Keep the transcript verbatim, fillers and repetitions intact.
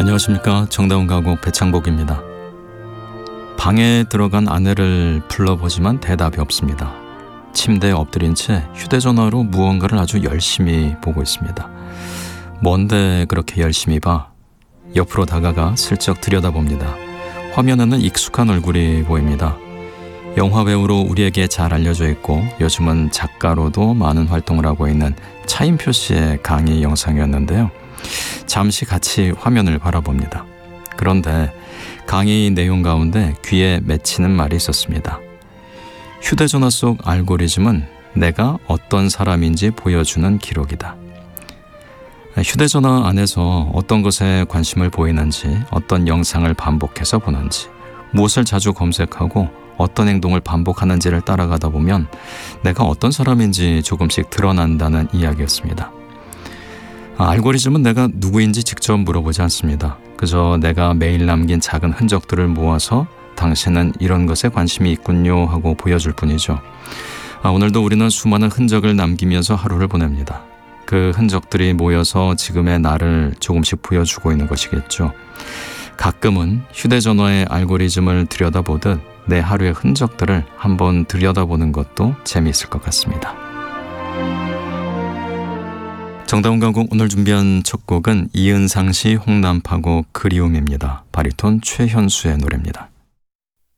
안녕하십니까. 정다운 가곡 배창복입니다. 방에 들어간 아내를 불러보지만 대답이 없습니다. 침대에 엎드린 채 휴대전화로 무언가를 아주 열심히 보고 있습니다. 뭔데 그렇게 열심히 봐? 옆으로 다가가 슬쩍 들여다봅니다. 화면에는 익숙한 얼굴이 보입니다. 영화배우로 우리에게 잘 알려져 있고 요즘은 작가로도 많은 활동을 하고 있는 차인표 씨의 강의 영상이었는데요. 잠시 같이 화면을 바라봅니다. 그런데 강의 내용 가운데 귀에 맺히는 말이 있었습니다. 휴대전화 속 알고리즘은 내가 어떤 사람인지 보여주는 기록이다. 휴대전화 안에서 어떤 것에 관심을 보이는지, 어떤 영상을 반복해서 보는지, 무엇을 자주 검색하고 어떤 행동을 반복하는지를 따라가다 보면 내가 어떤 사람인지 조금씩 드러난다는 이야기였습니다. 아, 알고리즘은 내가 누구인지 직접 물어보지 않습니다. 그저 내가 매일 남긴 작은 흔적들을 모아서 당신은 이런 것에 관심이 있군요 하고 보여줄 뿐이죠. 아, 오늘도 우리는 수많은 흔적을 남기면서 하루를 보냅니다. 그 흔적들이 모여서 지금의 나를 조금씩 보여주고 있는 것이겠죠. 가끔은 휴대전화의 알고리즘을 들여다보듯 내 하루의 흔적들을 한번 들여다보는 것도 재미있을 것 같습니다. 정다운 가곡 오늘 준비한 첫 곡은 이은상 씨 홍남파곡 그리움입니다. 바리톤 최현수의 노래입니다.